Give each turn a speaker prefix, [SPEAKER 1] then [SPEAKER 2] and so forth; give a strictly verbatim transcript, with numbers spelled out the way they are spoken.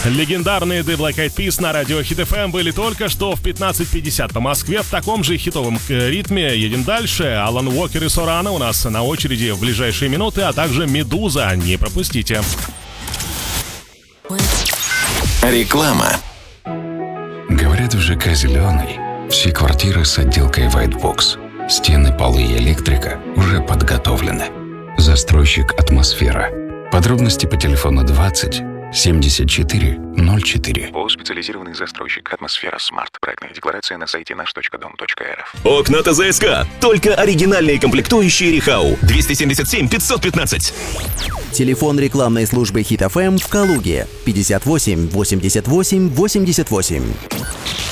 [SPEAKER 1] Легендарные The Black Eyed Peas на радио Hit эф эм были только что в пятнадцать пятьдесят по Москве. В таком же хитовом ритме едем дальше. Алан Уокер и Сорана у нас на очереди в ближайшие минуты, а также Медуза. Не пропустите.
[SPEAKER 2] Реклама.
[SPEAKER 3] Говорят, в ЖК «Зеленый» все квартиры с отделкой White Box. Стены, полы и электрика уже подготовлены. Застройщик «Атмосфера». Подробности по телефону двадцать семьдесят четыре ноль четыре.
[SPEAKER 2] ООО «Специализированный застройщик «Атмосфера Смарт». Проектная декларация на сайте наш точка дом точка эр эф.
[SPEAKER 4] Окна ТЗСК. Только оригинальные комплектующие Рихау. двести семьдесят семь пятьсот пятнадцать.
[SPEAKER 5] Телефон рекламной службы Hit эф эм в Калуге. пятьдесят восемь восемьдесят восемь восемьдесят восемь.